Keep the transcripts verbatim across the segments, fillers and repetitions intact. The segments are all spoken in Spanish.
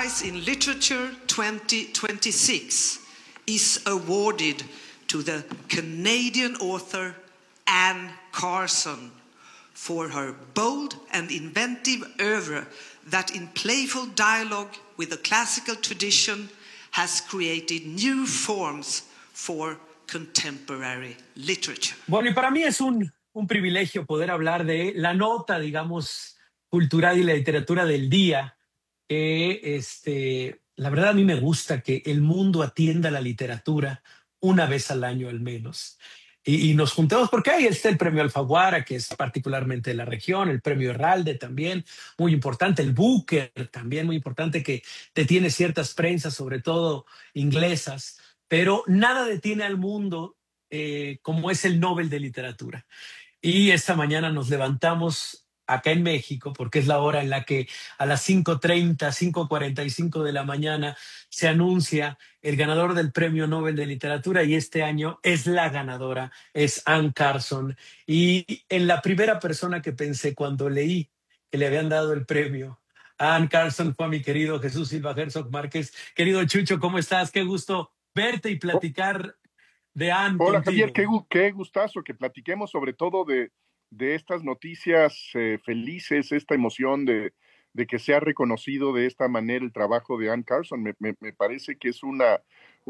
Prize in Literature twenty twenty-six is awarded to the Canadian author Anne Carson for her bold and inventive oeuvre that in playful dialogue with the classical tradition has created new forms for contemporary literature. Bueno, y para mí es un, un privilegio poder hablar de la nota, digamos, cultural y la literatura del día. Que este, la verdad a mí me gusta que el mundo atienda la literatura una vez al año al menos. Y, y nos juntemos porque ahí está el premio Alfaguara, que es particularmente de la región, el premio Herralde también, muy importante, el Booker también muy importante, que detiene ciertas prensas, sobre todo inglesas, pero nada detiene al mundo eh, como es el Nobel de Literatura. Y esta mañana nos levantamos acá en México, porque es la hora en la que a las cinco treinta, cinco cuarenta y cinco de la mañana se anuncia el ganador del Premio Nobel de Literatura, y este año es la ganadora, es Anne Carson. Y en la primera persona que pensé cuando leí que le habían dado el premio a Anne Carson fue a mi querido Jesús Silva Herzog Márquez. Querido Chucho, ¿cómo estás? Qué gusto verte y platicar de Anne Hola, contigo. Javier, qué, qué gustazo que platiquemos sobre todo de, de estas noticias eh, felices, esta emoción de, de que se ha reconocido de esta manera el trabajo de Anne Carson. Me, me, me parece que es una,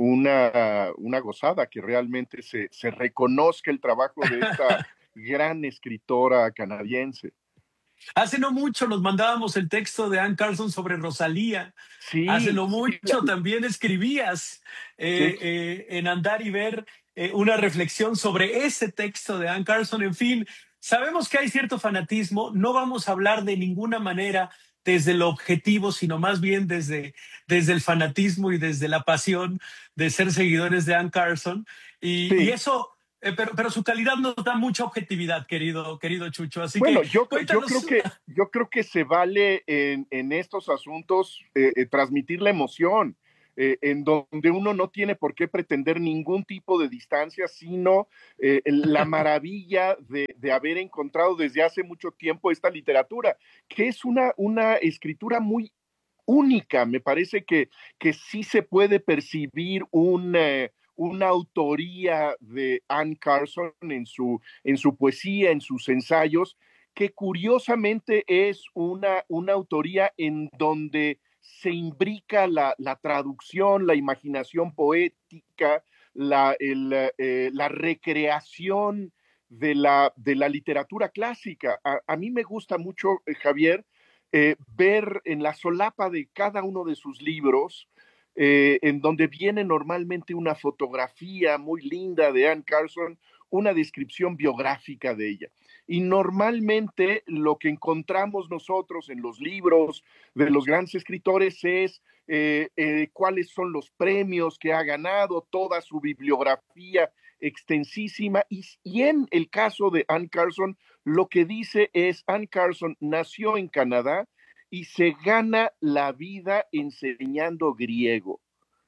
una, una gozada que realmente se, se reconozca el trabajo de esta gran escritora canadiense. Hace no mucho nos mandábamos el texto de Anne Carson sobre Rosalía. Sí. Hace no mucho también escribías eh, Sí. eh, en Andar y Ver eh, una reflexión sobre ese texto de Anne Carson. En fin, sabemos que hay cierto fanatismo. No vamos a hablar de ninguna manera desde lo objetivo, sino más bien desde, desde el fanatismo y desde la pasión de ser seguidores de Anne Carson. Y, Sí. y eso... Eh, pero, pero su calidad nos da mucha objetividad, querido, querido Chucho. Así bueno, que yo, cuéntanos. yo creo que yo creo que se vale en, en estos asuntos eh, eh, transmitir la emoción, eh, en donde uno no tiene por qué pretender ningún tipo de distancia, sino eh, la maravilla de, de haber encontrado desde hace mucho tiempo esta literatura, que es una, una escritura muy única. Me parece que, que sí se puede percibir un... Eh, una autoría de Anne Carson en su, en su poesía, en sus ensayos, que curiosamente es una, una autoría en donde se imbrica la, la traducción, la imaginación poética, la, el, eh, la recreación de la, de la literatura clásica. A, a mí me gusta mucho, eh, Javier, eh, ver en la solapa de cada uno de sus libros, Eh, en donde viene normalmente una fotografía muy linda de Anne Carson, una descripción biográfica de ella. Y normalmente lo que encontramos nosotros en los libros de los grandes escritores es eh, eh, cuáles son los premios que ha ganado, toda su bibliografía extensísima. Y, y en el caso de Anne Carson, lo que dice es: Anne Carson nació en Canadá y se gana la vida enseñando griego.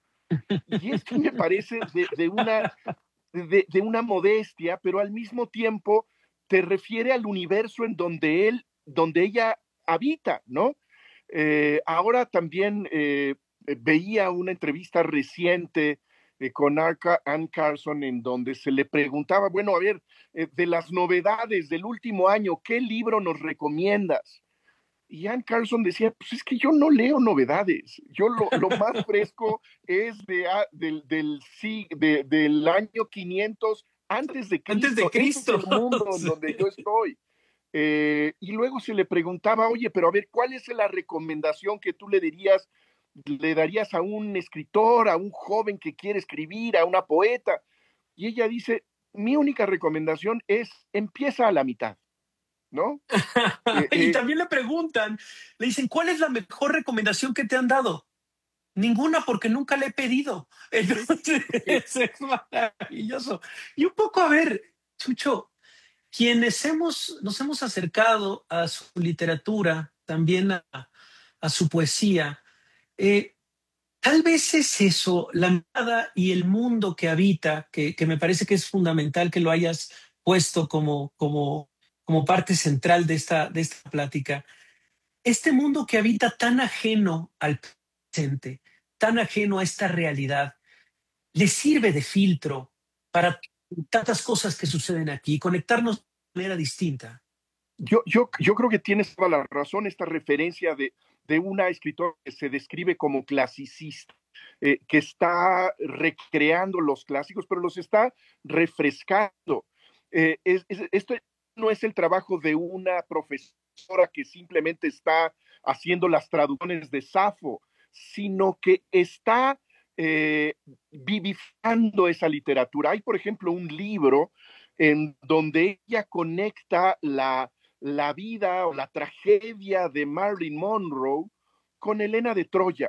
Y esto me parece de, de, una, de, de una modestia, pero al mismo tiempo te refiere al universo en donde él, donde ella habita, ¿no? Eh, ahora también eh, veía una entrevista reciente eh, con Anne Carson, en donde se le preguntaba, bueno, a ver, eh, de las novedades del último año, ¿qué libro nos recomiendas? Y Anne Carson decía, pues es que yo no leo novedades, yo lo, lo más fresco es de, del, del, de, del año quinientos antes de Cristo, antes de Cristo. Ese es el mundo en donde yo estoy. Eh, y luego se le preguntaba, oye, pero a ver, ¿cuál es la recomendación que tú le dirías, le darías a un escritor, a un joven que quiere escribir, a una poeta? Y ella dice, mi única recomendación es, empieza a la mitad, ¿no? eh, y eh, también le preguntan, le dicen, ¿cuál es la mejor recomendación que te han dado? Ninguna, porque nunca le he pedido. Entonces, eso es maravilloso. Y un poco, a ver, Chucho, quienes hemos, nos hemos acercado a su literatura, también a, a su poesía, eh, tal vez es eso, la mirada y el mundo que habita, que, que me parece que es fundamental que lo hayas puesto como, como, como parte central de esta, de esta plática. Este mundo que habita tan ajeno al presente, tan ajeno a esta realidad, le sirve de filtro para tantas cosas que suceden aquí, conectarnos de manera distinta. Yo, yo, yo creo que tienes toda la razón, esta referencia de, de una escritora que se describe como clasicista, eh, que está recreando los clásicos, pero los está refrescando. Eh, es, es, esto no es el trabajo de una profesora que simplemente está haciendo las traducciones de Safo, sino que está eh, vivificando esa literatura. Hay, por ejemplo, un libro en donde ella conecta la, la vida o la tragedia de Marilyn Monroe con Helena de Troya.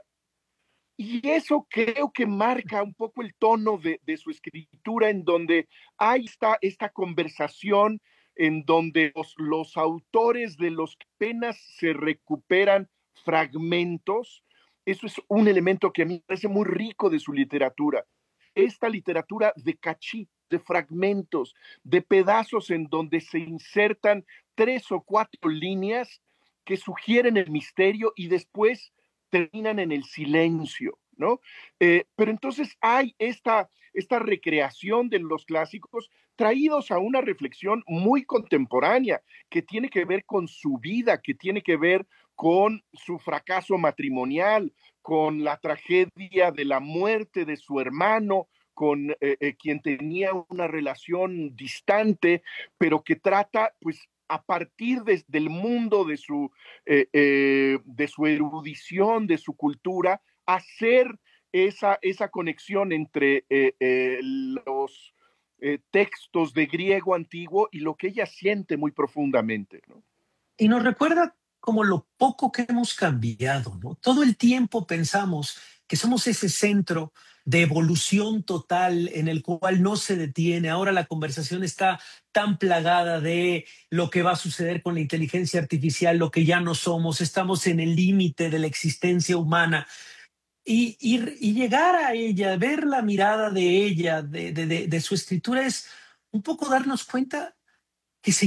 Y eso creo que marca un poco el tono de, de su escritura, en donde hay esta, esta conversación, en donde los, los autores de los que apenas se recuperan fragmentos. Eso es un elemento que a mí me parece muy rico de su literatura. Esta literatura de cachí, de fragmentos, de pedazos en donde se insertan tres o cuatro líneas que sugieren el misterio y después terminan en el silencio, ¿no? Eh, pero entonces hay esta, esta recreación de los clásicos traídos a una reflexión muy contemporánea que tiene que ver con su vida, que tiene que ver con su fracaso matrimonial, con la tragedia de la muerte de su hermano, con eh, eh, quien tenía una relación distante, pero que trata, pues, a partir de, del mundo de su, eh, eh, de su erudición, de su cultura, hacer esa, esa conexión entre eh, eh, los eh, textos de griego antiguo y lo que ella siente muy profundamente, ¿no? Y nos recuerda como lo poco que hemos cambiado, ¿no? Todo el tiempo pensamos que somos ese centro de evolución total en el cual no se detiene. Ahora la conversación está tan plagada de lo que va a suceder con la inteligencia artificial, lo que ya no somos, estamos en el límite de la existencia humana. Y, y, y llegar a ella, ver la mirada de ella, de, de, de, de su escritura, es un poco darnos cuenta